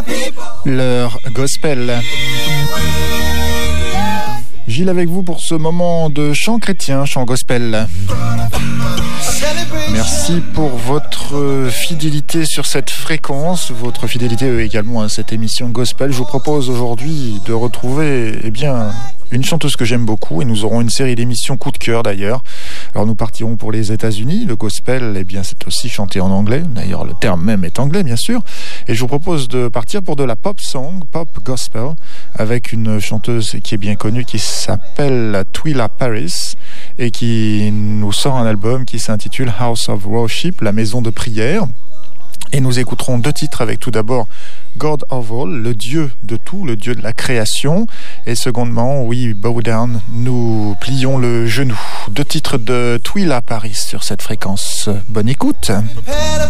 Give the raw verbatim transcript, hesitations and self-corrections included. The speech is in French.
Leur gospel. Gilles avec vous pour ce moment de chant chrétien, chant gospel. Merci pour votre fidélité sur cette fréquence, votre fidélité également à cette émission gospel. Je vous propose aujourd'hui de retrouver, eh bien, une chanteuse que j'aime beaucoup, et nous aurons une série d'émissions coup de cœur d'ailleurs. Alors nous partirons pour les États-Unis. Le gospel, eh bien, c'est aussi chanté en anglais. D'ailleurs, le terme même est anglais, bien sûr. Et je vous propose de partir pour de la pop song, pop gospel, avec une chanteuse qui est bien connue, qui s'appelle Twila Paris, et qui nous sort un album qui s'intitule House of Worship, la maison de prière. Et nous écouterons deux titres avec tout d'abord God of All, le Dieu de tout, le Dieu de la création. Et secondement, oui, Bow Down, nous plions le genou. Deux titres de Twila Paris sur cette fréquence. Bonne écoute.